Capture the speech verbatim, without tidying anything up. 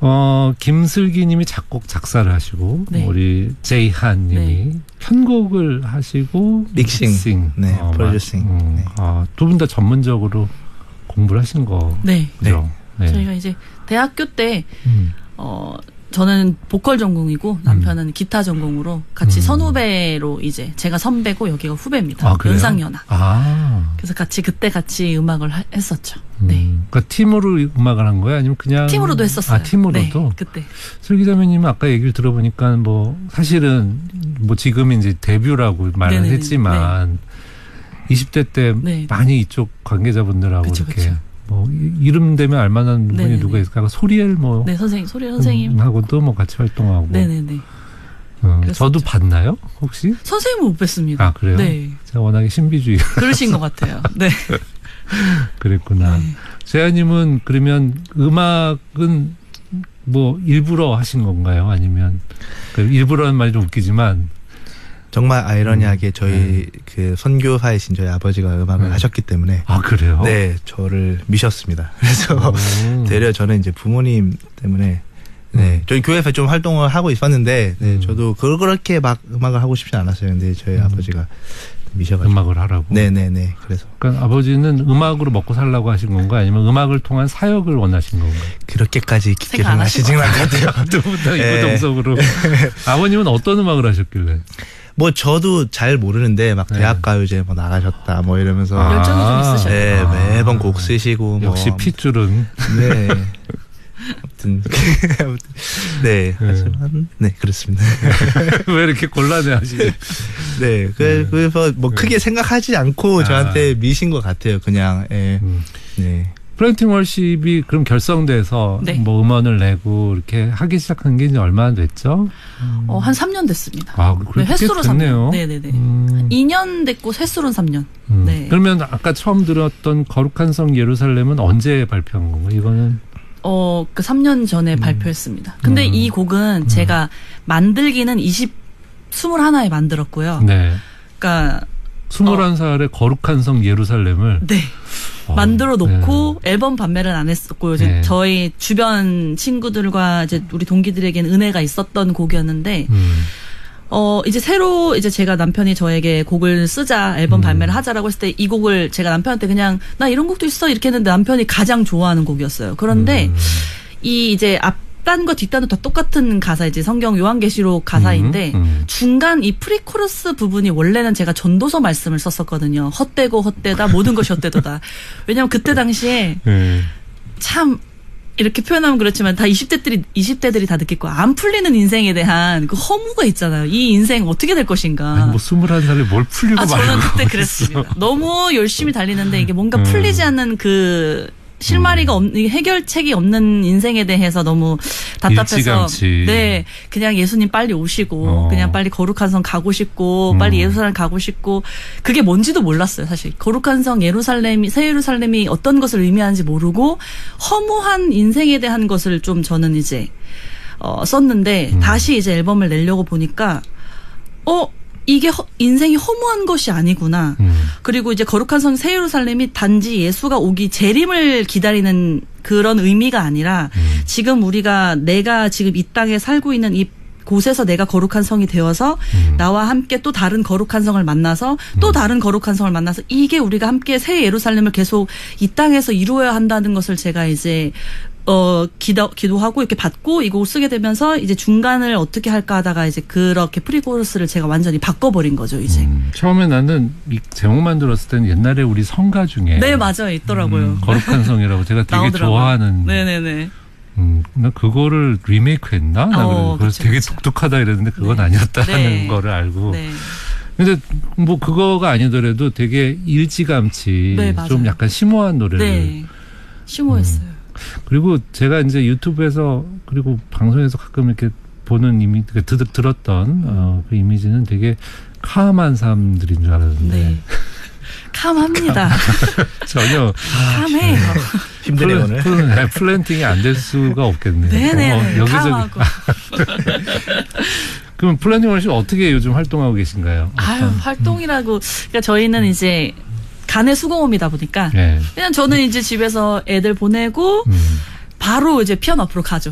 어, 김슬기 님이 작곡 작사를 하시고 네. 우리 제이한 님이 네. 편곡을 하시고 믹싱, 믹싱. 네, 어, 프로듀싱. 음, 네. 아, 두 분 다 전문적으로 공부를 하신 거. 네. 그죠? 네. 저희가 이제 대학교 때 음. 어 저는 보컬 전공이고 남편은 음. 기타 전공으로 같이 음. 선후배로 이제 제가 선배고 여기가 후배입니다. 아, 연상연하. 아. 그래서 같이 그때 같이 음악을 하, 했었죠. 음. 네. 그러니까 팀으로 음악을 한 거예요? 아니면 그냥 팀으로도 했었어요. 아, 팀으로도. 네, 그때. 슬기자매님은 아까 얘기를 들어보니까 뭐 사실은 뭐 지금 이제 데뷔라고 말을 네네네. 했지만 네. 이십 대 때 네. 많이 이쪽 관계자분들하고 그쵸, 이렇게. 그쵸. 뭐 이름 되면 알만한 분이 네네네. 누가 있을까? 소리엘 뭐 네 선생님 소리엘 선생님 하고도 뭐 같이 활동하고 네네네. 어, 저도 봤나요 혹시? 선생님은 못 뵀습니다. 아 그래요? 네. 제가 워낙에 신비주의. 그러신 것 같아요. 네. 그랬구나. 네. 재하님은 그러면 음악은 뭐 일부러 하신 건가요? 아니면 그 일부러는 말이 좀 웃기지만. 정말 아이러니하게 음, 저희 네. 그 선교사이신 저희 아버지가 음악을 네. 하셨기 때문에 아 그래요? 네 저를 미셨습니다. 그래서 되려 저는 이제 부모님 때문에 네 저희 교회에서 좀 활동을 하고 있었는데 네, 음. 저도 그렇게 막 음악을 하고 싶지 않았어요. 근데 저희 음. 아버지가 미셔가지고 음악을 하라고. 네네네. 그래서 그러니까 아버지는 음악으로 먹고 살라고 하신 건가 아니면 음악을 통한 사역을 원하신 건가? 그렇게까지 깊게 생각하시진 않은 것 같아요. 두 분 다 이구동성으로. 아버님은 어떤 음악을 하셨길래? 뭐 저도 잘 모르는데 막 네. 대학가요제 뭐 나가셨다 뭐 이러면서 아, 열정이 좀 있으셨죠. 네, 아, 매번 곡 쓰시고 역시 뭐. 핏줄은 네. 아무튼 네 하지만 네 그렇습니다. 왜 이렇게 곤란해하시지? 네, 그, 그래서 뭐 네. 크게 생각하지 않고 저한테 아. 미신 것 같아요. 그냥 예. 음. 네. 플랜팅 월십이 그럼 결성돼서 네. 뭐 음원을 내고 이렇게 하기 시작한 게 이제 얼마나 됐죠? 음. 어, 한 삼 년 됐습니다. 아, 그래도 네, 횟수로 삼 년. 네네네. 음. 이 년 됐고 횟수로는 삼 년. 음. 네. 그러면 아까 처음 들었던 거룩한 성 예루살렘은 언제 발표한 건가요? 이거는? 어, 그 삼 년 전에 음. 발표했습니다. 근데 음. 이 곡은 음. 제가 만들기는 이십, 스물하나에 만들었고요. 네. 그러니까 스물한 살에 어. 거룩한 성 예루살렘을 네. 어, 만들어 놓고 네. 앨범 판매를 안 했었고요. 이제 네. 저희 주변 친구들과 이제 우리 동기들에게는 은혜가 있었던 곡이었는데 음. 어 이제 새로 이제 제가 남편이 저에게 곡을 쓰자 앨범 음. 발매를 하자라고 했을 때 이 곡을 제가 남편한테 그냥 나 이런 곡도 있어 이렇게 했는데 남편이 가장 좋아하는 곡이었어요. 그런데 음. 이 이제 앞 단과 뒷단은 다 똑같은 가사 이제 성경 요한계시록 가사인데 음, 음. 중간 이 프리코러스 부분이 원래는 제가 전도서 말씀을 썼었거든요. 헛되고 헛되다 모든 것이 헛되도다. 왜냐하면 그때 당시에 음. 참 이렇게 표현하면 그렇지만 다 이십 대들이 이십 대들이 다 느낄 거야. 안 풀리는 인생에 대한 그 허무가 있잖아요. 이 인생 어떻게 될 것인가. 아니, 뭐 스물한 살에 뭘 풀리고 아, 말고. 저는 그때 그랬습니다. 너무 열심히 달리는데 이게 뭔가 음. 풀리지 않는 그 실마리가 없는 해결책이 없는 인생에 대해서 너무 답답해서 일찌감치. 네 그냥 예수님 빨리 오시고 어. 그냥 빨리 거룩한 성 가고 싶고 음. 빨리 예루살렘 가고 싶고 그게 뭔지도 몰랐어요. 사실 거룩한 성 예루살렘이 새 예루살렘이 어떤 것을 의미하는지 모르고 허무한 인생에 대한 것을 좀 저는 이제 어, 썼는데 음. 다시 이제 앨범을 내려고 보니까 어 이게 허, 인생이 허무한 것이 아니구나. 음. 그리고 이제 거룩한 성 새 예루살렘이 단지 예수가 오기 재림을 기다리는 그런 의미가 아니라 음. 지금 우리가 내가 지금 이 땅에 살고 있는 이 곳에서 내가 거룩한 성이 되어서 음. 나와 함께 또 다른 거룩한 성을 만나서 또 음. 다른 거룩한 성을 만나서 이게 우리가 함께 새 예루살렘을 계속 이 땅에서 이루어야 한다는 것을 제가 이제 어, 기도, 기도하고 이렇게 받고 이 곡을 쓰게 되면서 이제 중간을 어떻게 할까 하다가 이제 그렇게 프리코러스를 제가 완전히 바꿔버린 거죠, 이제. 음, 처음에 나는 이 제목만 들었을 때는 옛날에 우리 성가 중에. 네, 맞아요. 있더라고요. 음, 거룩한 성이라고 제가 되게 나오더라고요. 좋아하는. 네네네. 음, 나 그거를 리메이크 했나? 나 어, 그래서 그쵸, 되게 그쵸. 독특하다 이랬는데 그건 네. 아니었다는 네. 거를 알고. 네. 근데 뭐 그거가 아니더라도 되게 일찌감치 네, 맞아요. 좀 약간 심오한 노래를. 네. 심오했어요. 음. 그리고 제가 이제 유튜브에서 그리고 방송에서 가끔 이렇게 보는 이미 드, 들었던 음. 어, 그 이미지는 되게 캄한 사람들인 줄 알았는데. 네. 캄합니다. 전혀. 캄해요. 힘드네 오늘. 플, 플랜팅이 안 될 수가 없겠네요. 네네. 어, 여기저기. 캄하고. 그럼 플랜팅 월십 어떻게 요즘 활동하고 계신가요? 아유, 어떤, 활동이라고. 그러니까 저희는 이제 간의 수공업이다 보니까 네. 그냥 저는 이제 집에서 애들 보내고 음. 바로 이제 피아노 앞으로 가죠.